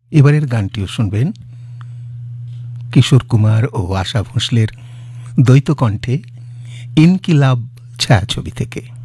এবারের গানটিও শুনবেন কিশোর কুমার ও আশা ভোঁসলের দ্বৈত কণ্ঠে ইনকিলাব ছায়াছবি থেকে।